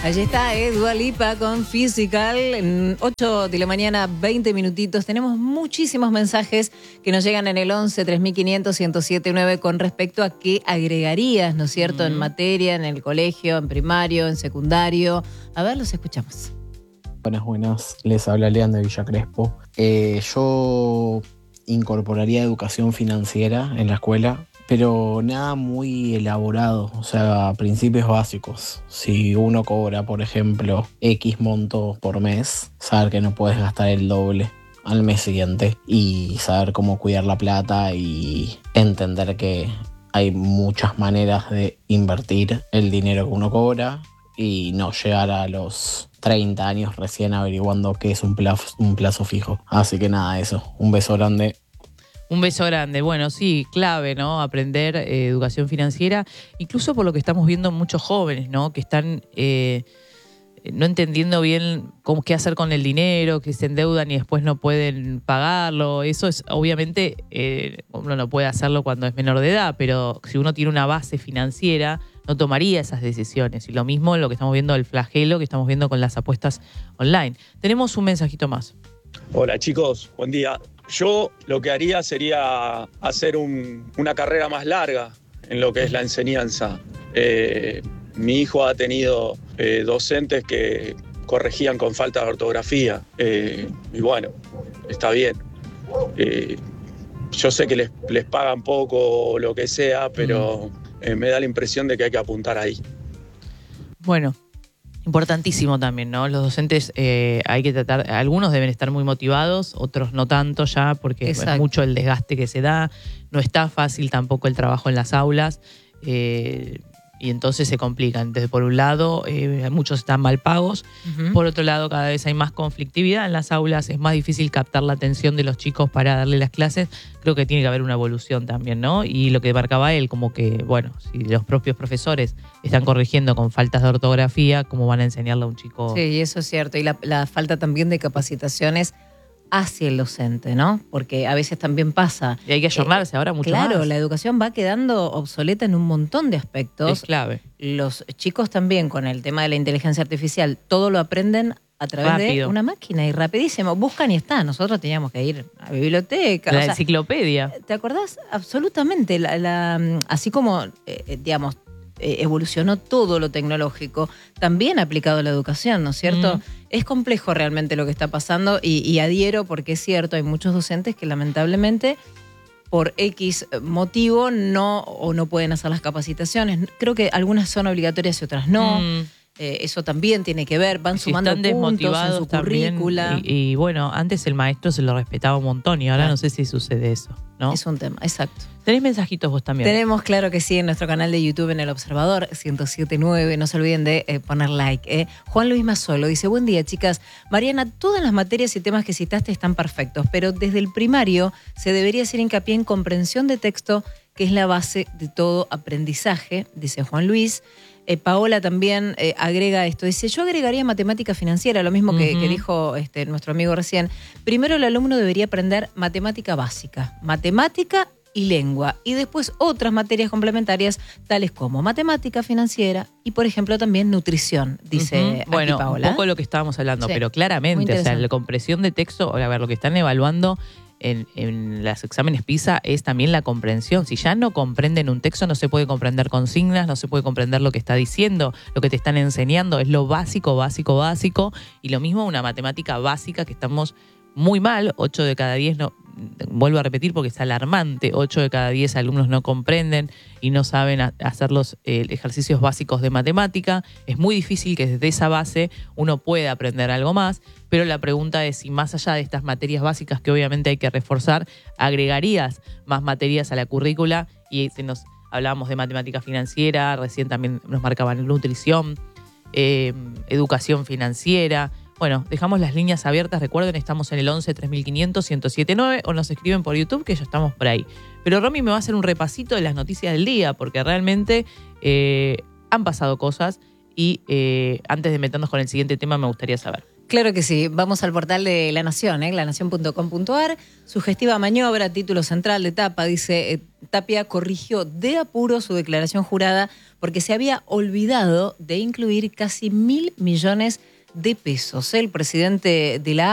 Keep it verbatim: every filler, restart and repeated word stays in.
Allí está, eh, Dua Lipa con Physical, en ocho de la mañana, veinte minutitos. Tenemos muchísimos mensajes que nos llegan en el once, tres mil quinientos, ciento siete nueve con respecto a qué agregarías, ¿no es cierto?, mm. en materia, en el colegio, en primario, en secundario. A ver, los escuchamos. Buenas, buenas. Les habla Lean de Villa Crespo. Eh, yo incorporaría educación financiera en la escuela, pero nada muy elaborado, o sea, principios básicos. Si uno cobra, por ejemplo, X monto por mes, saber que no puedes gastar el doble al mes siguiente y saber cómo cuidar la plata y entender que hay muchas maneras de invertir el dinero que uno cobra y no llegar a los treinta años recién averiguando qué es un plazo, un plazo fijo. Así que nada, eso. Un beso grande. Un beso grande. Bueno, sí, clave, ¿no? Aprender eh, educación financiera, incluso por lo que estamos viendo muchos jóvenes, ¿no? Que están eh, no entendiendo bien cómo qué hacer con el dinero, que se endeudan y después no pueden pagarlo. Eso es, obviamente, eh, uno no puede hacerlo cuando es menor de edad, pero si uno tiene una base financiera, no tomaría esas decisiones. Y lo mismo en lo que estamos viendo, el flagelo que estamos viendo con las apuestas online. Tenemos un mensajito más. Hola chicos, buen día. Yo lo que haría sería hacer un, una carrera más larga en lo que es la enseñanza. Eh, mi hijo ha tenido eh, docentes que corregían con falta de ortografía eh, y bueno, está bien. Eh, yo sé que les, les pagan poco o lo que sea, pero eh, me da la impresión de que hay que apuntar ahí. Bueno. Importantísimo también, ¿no? Los docentes eh, hay que tratar, algunos deben estar muy motivados, otros no tanto ya, porque Exacto. es mucho el desgaste que se da, no está fácil tampoco el trabajo en las aulas, eh, y entonces se complican. Entonces, por un lado, eh, muchos están mal pagos, uh-huh. por otro lado, cada vez hay más conflictividad en las aulas, es más difícil captar la atención de los chicos para darle las clases. Creo que tiene que haber una evolución también, ¿no? Y lo que marcaba él, como que, bueno, si los propios profesores están corrigiendo con faltas de ortografía, ¿cómo van a enseñarle a un chico? Sí, eso es cierto. Y la, la falta también de capacitaciones hacia el docente, ¿no? Porque a veces también pasa. Y hay que ayornarse eh, ahora mucho claro, más. Claro, la educación va quedando obsoleta en un montón de aspectos. Es clave. Los chicos también con el tema de la inteligencia artificial, todo lo aprenden a través Rápido. de una máquina y rapidísimo. Buscan y está. Nosotros teníamos que ir a la biblioteca. La o sea, enciclopedia. ¿Te acordás? Absolutamente. La, la, así como, eh, digamos, eh, evolucionó todo lo tecnológico, también aplicado a la educación, ¿no es cierto? Mm. Es complejo realmente lo que está pasando y, y adhiero porque es cierto, hay muchos docentes que lamentablemente por X motivo no o no pueden hacer las capacitaciones. Creo que algunas son obligatorias y otras no. Mm. Eh, eso también tiene que ver, van si sumando están puntos en su también, currícula. Y, y bueno, antes el maestro se lo respetaba un montón y ahora claro. no sé si sucede eso, ¿no? Es un tema, exacto. ¿Tenés mensajitos vos también? Tenemos, claro que sí, en nuestro canal de YouTube en El Observador, ciento siete punto nueve. No se olviden de eh, poner like. Eh. Juan Luis Mazzolo dice, buen día, chicas. Mariana, todas las materias y temas que citaste están perfectos, pero desde el primario se debería hacer hincapié en comprensión de texto, que es la base de todo aprendizaje, dice Juan Luis. Eh, Paola también eh, agrega esto. Dice, yo agregaría matemática financiera, lo mismo que, uh-huh. que dijo este, nuestro amigo recién. Primero el alumno debería aprender matemática básica, matemática y lengua, y después otras materias complementarias, tales como matemática financiera y, por ejemplo, también nutrición, dice uh-huh. aquí bueno, Paola. Un poco lo que estábamos hablando, sí. pero claramente, o sea, la compresión de texto, a ver, lo que están evaluando En, en los exámenes PISA es también la comprensión. Si ya no comprenden un texto, no se puede comprender consignas, no se puede comprender lo que está diciendo, lo que te están enseñando. Es lo básico, básico, básico. Y lo mismo una matemática básica que estamos muy mal. ocho de cada diez, no, vuelvo a repetir porque es alarmante, ocho de cada diez alumnos no comprenden y no saben a, hacer los eh, ejercicios básicos de matemática. Es muy difícil que desde esa base uno pueda aprender algo más, pero la pregunta es si más allá de estas materias básicas que obviamente hay que reforzar, agregarías más materias a la currícula y se nos hablábamos de matemática financiera, recién también nos marcaban nutrición, eh, educación financiera. Bueno, dejamos las líneas abiertas. Recuerden, estamos en el once, tres mil quinientos, ciento siete nueve o nos escriben por YouTube que ya estamos por ahí. Pero Romy me va a hacer un repasito de las noticias del día porque realmente eh, han pasado cosas y eh, antes de meternos con el siguiente tema me gustaría saber. Claro que sí. Vamos al portal de La Nación, ¿eh? la nación punto com punto a r. Sugestiva maniobra, título central de tapa, dice eh, Tapia corrigió de apuro su declaración jurada porque se había olvidado de incluir casi mil millones de pesos. El presidente de la